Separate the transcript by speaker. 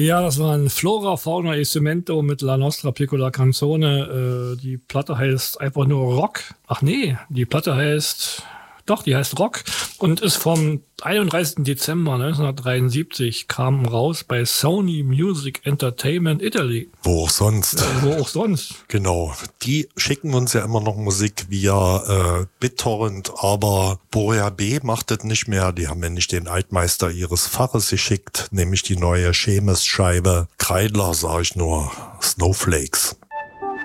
Speaker 1: Ja, das war ein Flora Fauna e Cemento mit La Nostra Piccola Canzone. Die Platte heißt einfach nur Rock. Ach nee, die Platte heißt... Doch, die heißt Rock und ist vom 31. Dezember 1973, kam raus bei Sony Music Entertainment Italy.
Speaker 2: Wo auch sonst.
Speaker 1: Wo auch sonst.
Speaker 2: Genau. Die schicken uns ja immer noch Musik via BitTorrent, aber Borea B macht das nicht mehr. Die haben mir nicht den Altmeister ihres Faches geschickt, nämlich die neue Schemes-Scheibe. Kreidler, sag ich nur. Snowflakes.